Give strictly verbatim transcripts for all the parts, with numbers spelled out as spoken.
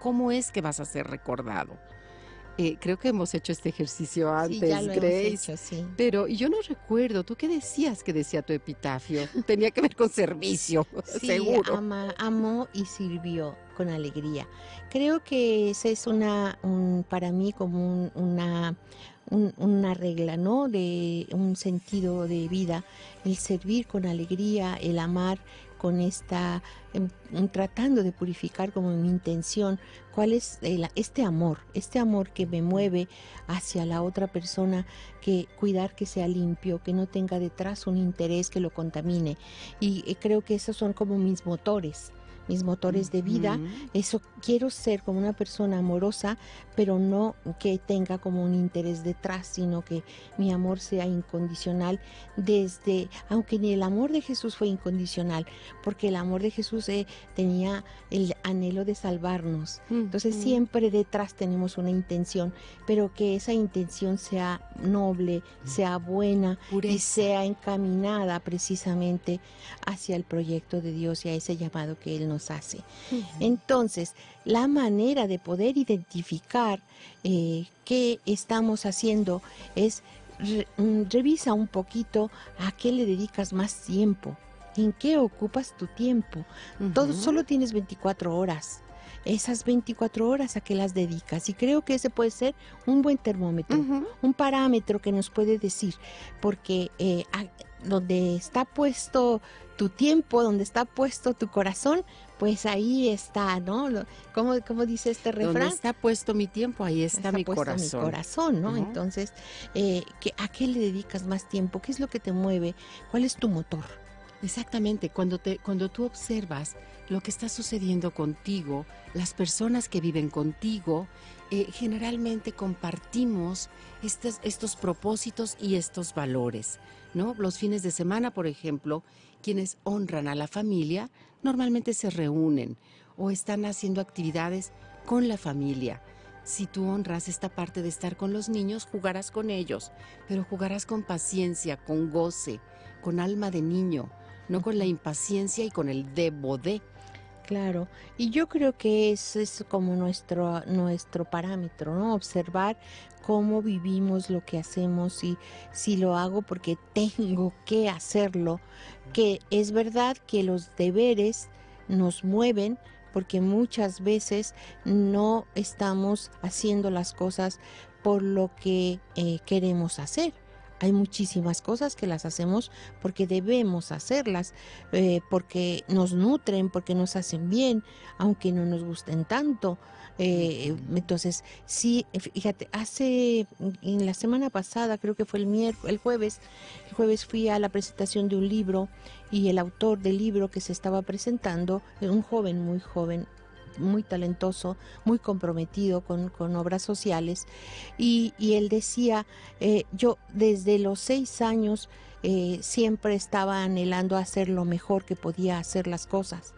cómo es que vas a ser recordado. Eh, creo que hemos hecho este ejercicio antes, Sí, ya lo Grace, hemos hecho, sí. pero yo no recuerdo, ¿tú qué decías que decía tu epitafio? Tenía que ver con servicio, Sí, seguro. ama, amó y sirvió con alegría. Creo que esa es una, un, para mí como un, una, un, una regla, ¿no? De un sentido de vida, el servir con alegría, el amar con esta, em, tratando de purificar como mi intención, cuál es el, este amor, este amor que me mueve hacia la otra persona, que cuidar que sea limpio, que no tenga detrás un interés que lo contamine. Y eh, creo que esos son como mis motores, mis motores de vida. Ujú. Eso, quiero ser como una persona amorosa, pero no que tenga como un interés detrás, sino que mi amor sea incondicional desde, aunque ni el amor de Jesús fue incondicional, porque el amor de Jesús eh, tenía el anhelo de salvarnos. Entonces Ujú. siempre detrás tenemos una intención, pero que esa intención sea noble, sea buena y Pureza. sea encaminada precisamente hacia el proyecto de Dios y a ese llamado que Él nos hace. Ujú. Entonces, la manera de poder identificar eh, qué estamos haciendo es re, mm, revisa un poquito a qué le dedicas más tiempo, en qué ocupas tu tiempo. Ujú. Todo, solo tienes veinticuatro horas. Esas veinticuatro horas a qué las dedicas, y creo que ese puede ser un buen termómetro, Ujú. un parámetro que nos puede decir, porque eh, a, donde está puesto tu tiempo, donde está puesto tu corazón, pues ahí está, ¿no? ¿Cómo, cómo dice este refrán? Donde está puesto mi tiempo, ahí está, Está mi puesto corazón. mi corazón, ¿no? Ujú. Entonces, eh, ¿qué, ¿a qué le dedicas más tiempo? ¿Qué es lo que te mueve? ¿Cuál es tu motor? Exactamente, cuando, te, cuando tú observas lo que está sucediendo contigo, las personas que viven contigo, eh, generalmente compartimos estos, estos propósitos y estos valores, ¿no? Los fines de semana, por ejemplo, quienes honran a la familia normalmente se reúnen o están haciendo actividades con la familia. Si tú honras esta parte de estar con los niños, jugarás con ellos, pero jugarás con paciencia, con goce, con alma de niño, no con la impaciencia y con el debo de. Claro, y yo creo que ese es como nuestro, nuestro parámetro, ¿no? Observar cómo vivimos lo que hacemos y si lo hago porque tengo que hacerlo, que es verdad que los deberes nos mueven porque muchas veces no estamos haciendo las cosas por lo que eh, queremos hacer. Hay muchísimas cosas que las hacemos porque debemos hacerlas, eh, porque nos nutren, porque nos hacen bien, aunque no nos gusten tanto. Eh, entonces, sí, fíjate, hace, en la semana pasada, creo que fue el miércoles, el jueves, el jueves fui a la presentación de un libro y el autor del libro que se estaba presentando, un joven, muy joven, muy talentoso, muy comprometido con, con obras sociales, y, y él decía, eh, yo desde los seis años eh, siempre estaba anhelando hacer lo mejor que podía hacer las cosas,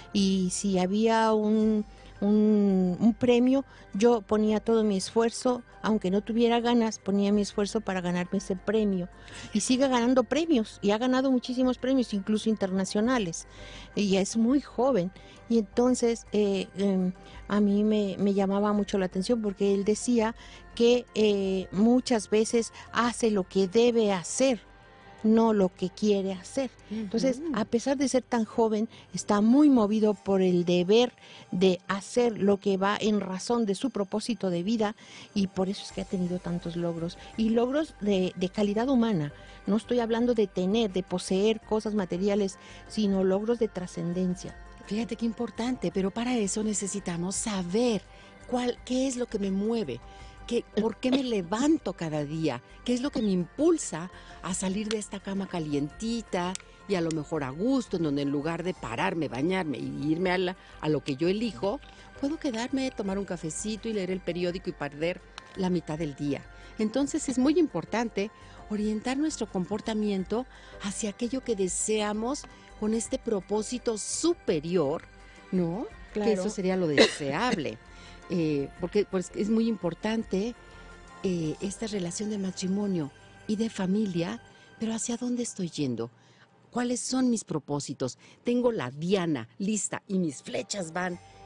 y si había un, un, un premio, yo ponía todo mi esfuerzo, aunque no tuviera ganas, ponía mi esfuerzo para ganarme ese premio, y sigue ganando premios, y ha ganado muchísimos premios, incluso internacionales, y es muy joven. Y entonces eh, eh, a mí me, me llamaba mucho la atención porque él decía que eh, muchas veces hace lo que debe hacer, no lo que quiere hacer. Entonces, a pesar de ser tan joven, está muy movido por el deber de hacer lo que va en razón de su propósito de vida, y por eso es que ha tenido tantos logros, y logros de, de calidad humana. No estoy hablando de tener, de poseer cosas materiales, sino logros de trascendencia. Fíjate qué importante, pero para eso necesitamos saber cuál, qué es lo que me mueve, qué, por qué me levanto cada día, qué es lo que me impulsa a salir de esta cama calientita y a lo mejor a gusto, en donde en lugar de pararme, bañarme y irme a, la, a lo que yo elijo, puedo quedarme, tomar un cafecito y leer el periódico y perder la mitad del día. Entonces es muy importante orientar nuestro comportamiento hacia aquello que deseamos con este propósito superior, ¿no? Claro. Que eso sería lo deseable. Eh, porque pues, es muy importante eh, esta relación de matrimonio y de familia, pero ¿hacia dónde estoy yendo? ¿Cuáles son mis propósitos? Tengo la diana lista y mis flechas van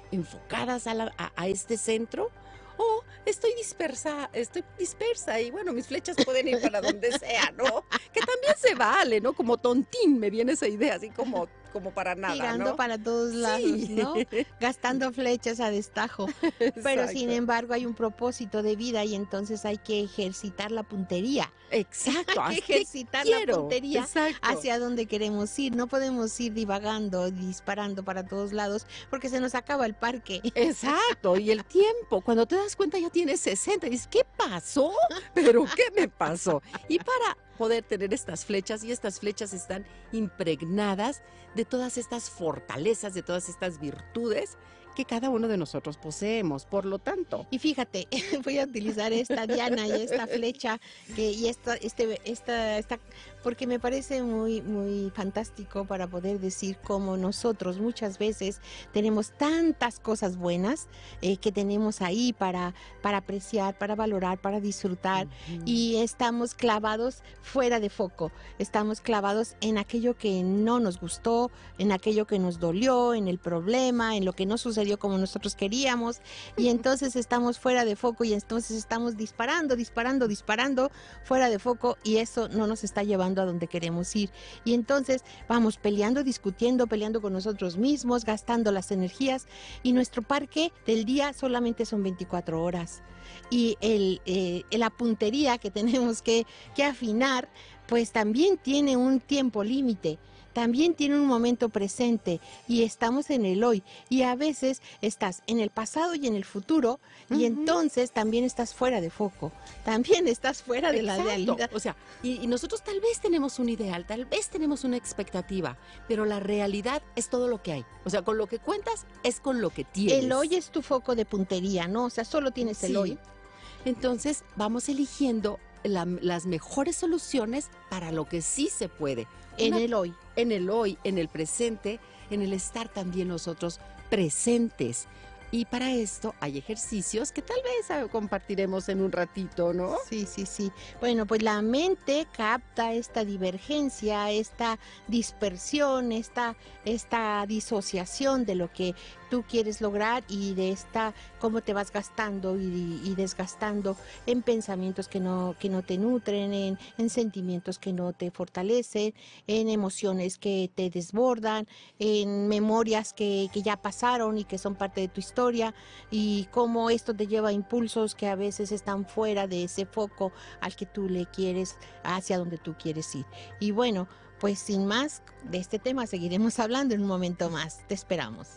enfocadas a, la, a, a este centro, o estoy dispersa, estoy dispersa y bueno, mis flechas pueden ir para donde sea, ¿no? Que también se vale, ¿no? Como tontín me viene esa idea, así como, como para nada, Tirando ¿no? para todos lados, Sí. ¿no? Gastando flechas a destajo. Pero sin Exacto. embargo hay un propósito de vida y entonces hay que ejercitar la puntería. Exacto, Hay que así ejercitar la quiero. puntería Exacto. hacia donde queremos ir. No podemos ir divagando, disparando para todos lados, porque se nos acaba el parque. Exacto, y el tiempo, cuando te das cuenta ya tienes sesenta y dices, ¿qué pasó? ¿Pero qué me pasó? Y para poder tener estas flechas, y estas flechas están impregnadas de todas estas fortalezas, de todas estas virtudes que cada uno de nosotros poseemos, por lo tanto. Y fíjate, voy a utilizar esta diana y esta flecha que, y esta, este, esta, esta, porque me parece muy, muy fantástico para poder decir cómo nosotros muchas veces tenemos tantas cosas buenas eh, que tenemos ahí para, para apreciar, para valorar, para disfrutar, uh-huh. y estamos clavados fuera de foco, estamos clavados en aquello que no nos gustó, en aquello que nos dolió, en el problema, en lo que no sucedió como nosotros queríamos, y entonces estamos fuera de foco y entonces estamos disparando, disparando, disparando fuera de foco, y eso no nos está llevando a donde queremos ir. Y entonces vamos peleando, discutiendo, peleando con nosotros mismos, gastando las energías, y nuestro parque del día solamente son veinticuatro horas. Y el, eh, la puntería que tenemos que, que afinar, pues también tiene un tiempo límite. También tiene un momento presente y estamos en el hoy, y a veces estás en el pasado y en el futuro, y uh-huh. entonces también estás fuera de foco, también estás fuera de Exacto. la realidad. O sea, y, y nosotros tal vez tenemos un ideal, tal vez tenemos una expectativa, pero la realidad es todo lo que hay. O sea, con lo que cuentas es con lo que tienes. El hoy es tu foco de puntería, ¿no? O sea, solo tienes sí. el hoy. Entonces vamos eligiendo la, las mejores soluciones para lo que sí se puede. En Una, el hoy. En el hoy, en el presente, en el estar también nosotros presentes. Y para esto hay ejercicios que tal vez compartiremos en un ratito, ¿no? Sí, sí, sí. Bueno, pues la mente capta esta divergencia, esta dispersión, esta, esta disociación de lo que tú quieres lograr y de esta, cómo te vas gastando y, y desgastando en pensamientos que no, que no te nutren, en, en sentimientos que no te fortalecen, en emociones que te desbordan, en memorias que, que ya pasaron y que son parte de tu historia, y cómo esto te lleva a impulsos que a veces están fuera de ese foco al que tú le quieres, hacia donde tú quieres ir. Y bueno, pues sin más de este tema seguiremos hablando en un momento más. Te esperamos.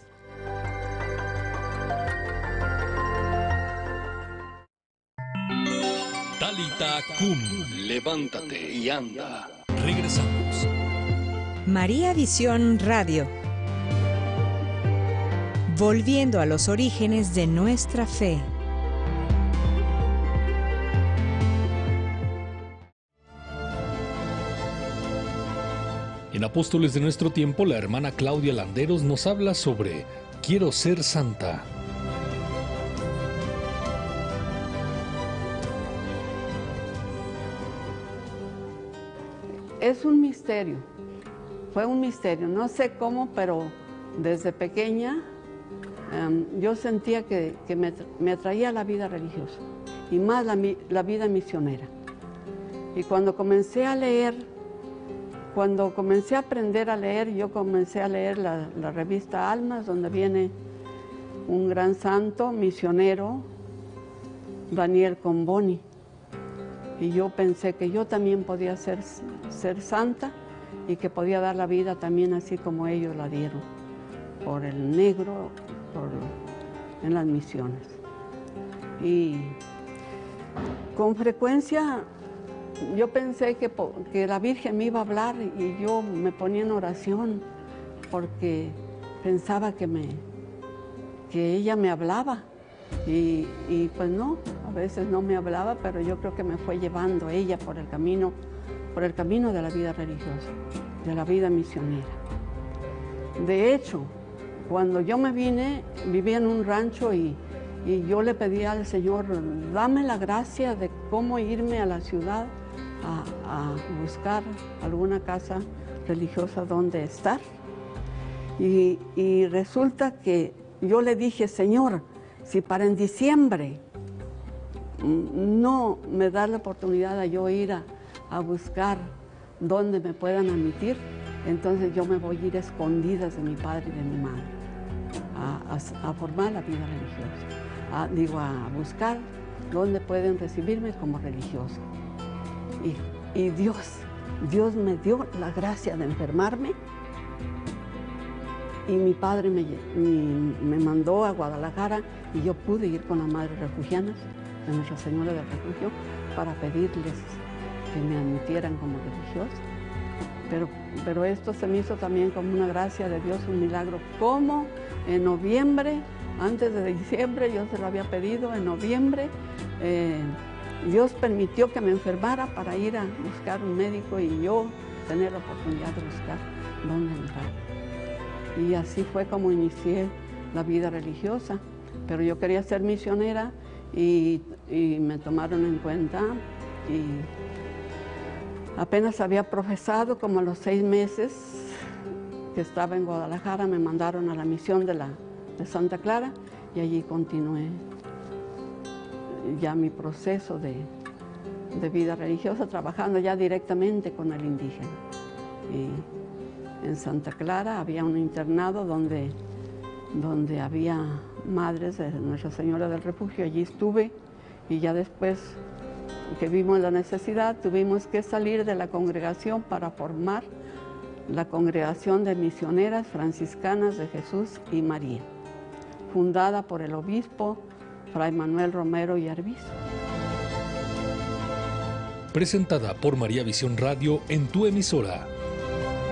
Talita Kum, levántate y anda. Regresamos. María Visión Radio. Volviendo a los orígenes de nuestra fe. En Apóstoles de nuestro tiempo, la hermana Claudia Landeros nos habla sobre Quiero ser santa. Es un misterio, fue un misterio, no sé cómo, pero desde pequeña um, yo sentía que, que me, me atraía la vida religiosa y más la, la vida misionera. Y cuando comencé a leer, cuando comencé a aprender a leer, yo comencé a leer la, la revista Almas, donde viene un gran santo misionero, Daniel Comboni. Y yo pensé que yo también podía ser, ser santa y que podía dar la vida también así como ellos la dieron, por el negro, por, en las misiones. Y con frecuencia yo pensé que, que la Virgen me iba a hablar y yo me ponía en oración porque pensaba que, me, que ella me hablaba. Y, y pues no, a veces no me hablaba, pero yo creo que me fue llevando ella por el camino, por el camino de la vida religiosa, de la vida misionera. De hecho, cuando yo me vine, vivía en un rancho y, y yo le pedía al Señor, dame la gracia de cómo irme a la ciudad a, a buscar alguna casa religiosa donde estar. Y, y resulta que yo le dije, Señor, si para en diciembre no me da la oportunidad de yo ir a, a buscar donde me puedan admitir, entonces yo me voy a ir a escondidas de mi padre y de mi madre, a, a, a formar la vida religiosa, a, digo, a buscar donde pueden recibirme como religiosa. Y, y Dios, Dios me dio la gracia de enfermarme, y mi padre me, mi, me mandó a Guadalajara y yo pude ir con las madres refugianas de Nuestra Señora del Refugio para pedirles que me admitieran como religiosa. Pero, pero esto se me hizo también como una gracia de Dios, un milagro. Como en noviembre, antes de diciembre, yo se lo había pedido, en noviembre, eh, Dios permitió que me enfermara para ir a buscar un médico y yo tener la oportunidad de buscar dónde entrar. Y así fue como inicié la vida religiosa. Pero yo quería ser misionera y, y me tomaron en cuenta y apenas había profesado, como a los seis meses que estaba en Guadalajara, me mandaron a la misión de, la, de Santa Clara y allí continué ya mi proceso de, de vida religiosa, trabajando ya directamente con el indígena. Y en Santa Clara había un internado donde, donde había madres de Nuestra Señora del Refugio, allí estuve y ya después que vimos la necesidad, tuvimos que salir de la congregación para formar la Congregación de Misioneras Franciscanas de Jesús y María, fundada por el obispo Fray Manuel Romero y Arbizu. Presentada por María Visión Radio en tu emisora.